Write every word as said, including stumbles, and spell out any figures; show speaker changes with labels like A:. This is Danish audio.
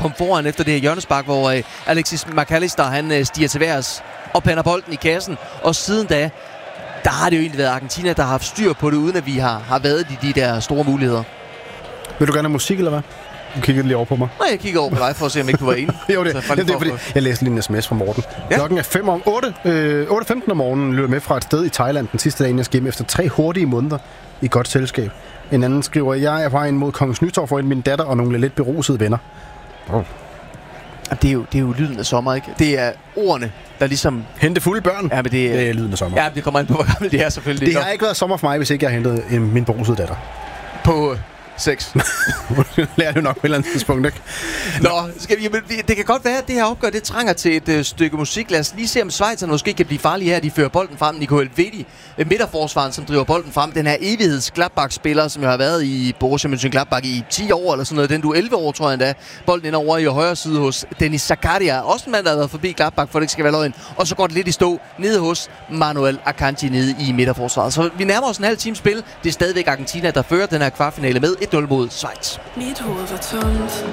A: komme foran efter det her hjørnespark, hvor øh, Alexis McAllister, han øh, stiger til værs og pander bolden i kassen. Og siden da, der har det jo egentlig været Argentina, der har haft styr på det, uden at vi har, har været i de der store muligheder.
B: Vil du gerne have musik, eller hvad? Du kigger lige over på mig.
A: Nej, jeg kigger over på dig for at se, om ikke du var enig.
B: jo, det, det, det er fordi, jeg læste lige en sms fra Morten. Ja. Klokken er fem om otte. Øh, otte femten om morgenen løber med fra et sted i Thailand den sidste dag, inden jeg skal hjem efter tre hurtige måneder i godt selskab. En anden skriver, jeg er på vej ind mod Kongens Nytorv for min datter og nogle lidt berusede venner. Oh.
A: Det er, jo, det er jo lyden af sommer, ikke? Det er ordene, der ligesom...
B: Hente fulde børn?
A: Ja, men det,
B: det er lyden af sommer.
A: Ja, det kommer ind på, hvor gammel det er selvfølgelig.
B: Det har ikke været sommer for mig, hvis ikke jeg har hentet en, min berusede datter.
A: På... Seks.
B: Lærer du nok på et eller andet tidspunkt, ikke?
A: Nå, skal vi, jamen, det kan godt være, at det her opgør, det trænger til et uh, stykke musik. Lad os lige se, om Schweizerne måske kan blive farlige her. De fører bolden frem. Nico Elvedi, midterforsvaren, som driver bolden frem. Den her evigheds Gladbach-spiller, som jo har været i Borussia Mönchengladbach i ti år eller sådan noget. Den du elleve år, tror jeg endda. Bolden ind over i højre side hos Dennis Zakaria. Også en mand, der har været forbi Gladbach, for det ikke skal være løgn. Og så går det lidt i stå nede hos Manuel Akanji nede i midterforsvaret. Så vi nærmer os en halv time spil. Det er stadigvæk Argentina, der fører den her kvartfinale med et nul mod Schweiz.
C: Mit hoved var tomt.